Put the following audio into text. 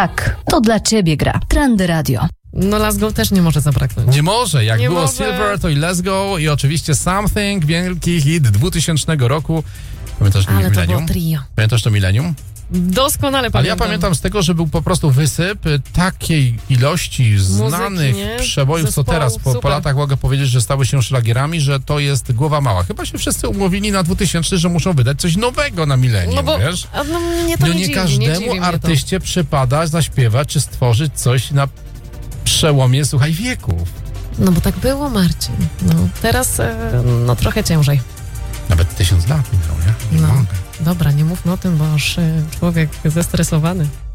Tak, to dla ciebie gra. Trendy Radio. No Let's Go też nie może zabraknąć. Nie może. Jak Nie było może. Silver, to i Let's Go i oczywiście Something, wielki hit 2000 roku. Pamiętasz Ale to było Millennium? trio. Pamiętasz to Millennium? Doskonale Ale pamiętam. ja pamiętam z tego, że był po prostu wysyp takiej ilości znanych nie? przebojów, co Zespołów, teraz po super. latach mogę powiedzieć, że stały się szlagierami, że to jest głowa mała. Chyba się wszyscy umówili na 2000, że muszą wydać coś nowego na Millennium, No bo wiesz? no, mnie to No nie nie dziwi, każdemu nie dziwi mnie to. artyście przypada zaśpiewać czy stworzyć coś na przełomie, słuchaj, wieków. No bo tak było, Marcin. No teraz no trochę ciężej. Nawet 1000 lat minął, nie? Nie No. mogę. Dobra, nie mówmy o tym, bo aż człowiek zestresowany.